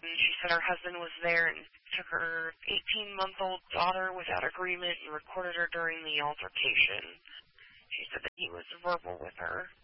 she said her husband was there and took her 18-month-old daughter without agreement and recorded her during the altercation. She said that he was verbal with her.